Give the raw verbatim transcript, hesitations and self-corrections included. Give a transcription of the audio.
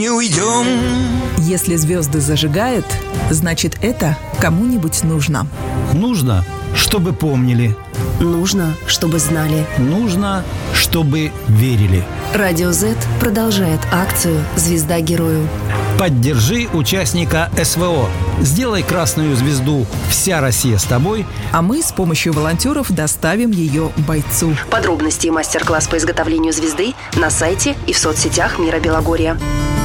Не уйдем. Если звезды зажигают, значит, это кому-нибудь нужно. Нужно, чтобы помнили. Нужно, чтобы знали. Нужно, чтобы верили. Радио Z продолжает акцию «Звезда герою». Поддержи участника СВО. Сделай красную звезду «Вся Россия с тобой», а мы с помощью волонтеров доставим ее бойцу. Подробности и мастер-класс по изготовлению звезды на сайте и в соцсетях Мира Белогорья.